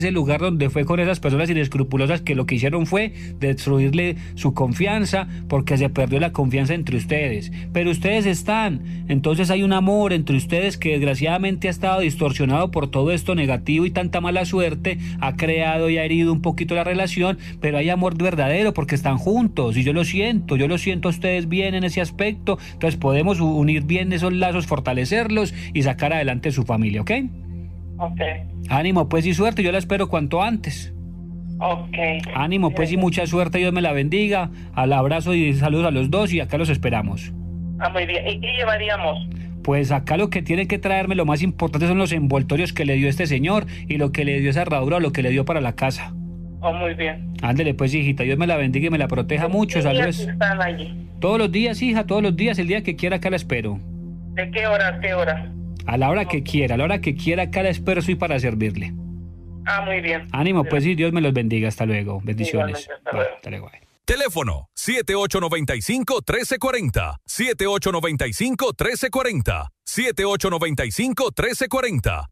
ese lugar donde fue con esas personas inescrupulosas que lo que hicieron fue destruirle su confianza, porque se perdió la confianza entre ustedes. Pero ustedes están, entonces hay un amor entre ustedes que desgraciadamente ha estado distorsionado por todo esto negativo y tanta mala suerte, ha creado y ha herido un poquito la relación, pero hay amor verdadero porque están juntos y yo lo siento a ustedes bien en ese aspecto, entonces podemos unir bien esos lazos, fortalecerlos y sacar adelante su familia, ¿ok? Ok. Ánimo pues y suerte, yo la espero cuanto antes. Ok. Ánimo pues y mucha suerte, Dios me la bendiga. Al abrazo y saludos a los dos y acá los esperamos. Muy bien. ¿Y qué llevaríamos? Pues acá lo que tienen que traerme, lo más importante son los envoltorios que le dio este señor y lo que le dio esa herradura o lo que le dio para la casa. Muy bien. Ándele pues, hijita, Dios me la bendiga y me la proteja mucho. ¿Qué días Saludos. están allí? Todos los días, hija, todos los días, el día que quiera acá la espero. ¿De qué hora a qué hora? A la hora que quiera, acá la espero, soy para servirle. Muy bien. Ánimo pues y Dios me los bendiga, hasta luego, bendiciones. Hasta luego. Teléfono 7895-1340, 7895-1340, 7895-1340,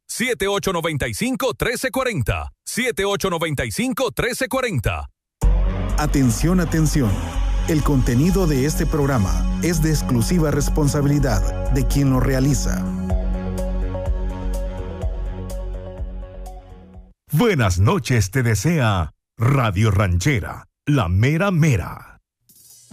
7895-1340, 7895-1340. Atención, atención. El contenido de este programa es de exclusiva responsabilidad de quien lo realiza. Buenas noches te desea Radio Ranchera, la mera mera.